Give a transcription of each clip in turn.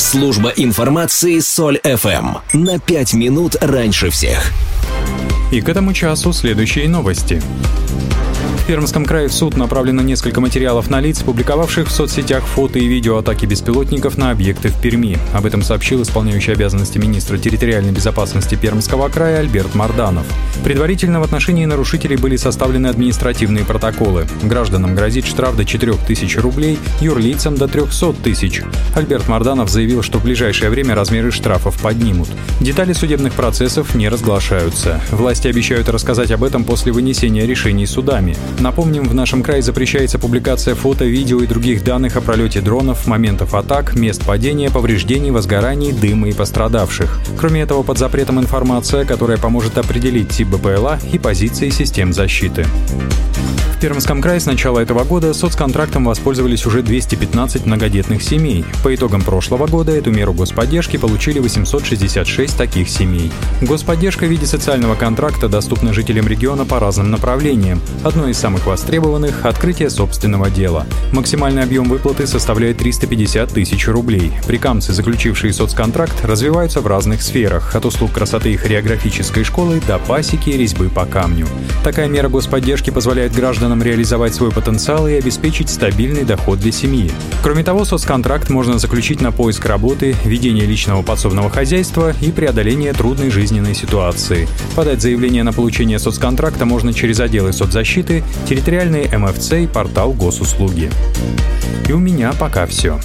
Служба информации Соль ФМ. На 5 минут раньше всех. И к этому часу следующие новости. В Пермском крае в суд направлено несколько материалов на лиц, публиковавших в соцсетях фото и видео атаки беспилотников на объекты в Перми. Об этом сообщил исполняющий обязанности министра территориальной безопасности Пермского края Альберт Марданов. Предварительно в отношении нарушителей были составлены административные протоколы. Гражданам грозит штраф до 4000 рублей, юрлицам до 300 тысяч. Альберт Марданов заявил, что в ближайшее время размеры штрафов поднимут. Детали судебных процессов не разглашаются. Власти обещают рассказать об этом после вынесения решений судами. Напомним, в нашем крае запрещается публикация фото, видео и других данных о пролете дронов, моментов атак, мест падения, повреждений, возгораний, дыма и пострадавших. Кроме этого, под запретом информация, которая поможет определить тип БПЛА и позиции систем защиты. В Пермском крае с начала этого года соцконтрактом воспользовались уже 215 многодетных семей. По итогам прошлого года эту меру господдержки получили 866 таких семей. Господдержка в виде социального контракта доступна жителям региона по разным направлениям. Одно из самых востребованных – открытие собственного дела. Максимальный объем выплаты составляет 350 тысяч рублей. Прикамцы, заключившие соцконтракт, развиваются в разных сферах – от услуг красоты и хореографической школы до пасеки и резьбы по камню. Такая мера господдержки позволяет гражданам реализовать свой потенциал и обеспечить стабильный доход для семьи. Кроме того, соцконтракт можно заключить на поиск работы, ведение личного подсобного хозяйства и преодоление трудной жизненной ситуации. Подать заявление на получение соцконтракта можно через отделы соцзащиты, территориальные МФЦ и портал Госуслуги. И у меня пока все.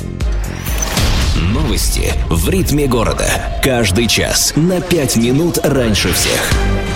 Новости в ритме города. Каждый час на 5 минут раньше всех.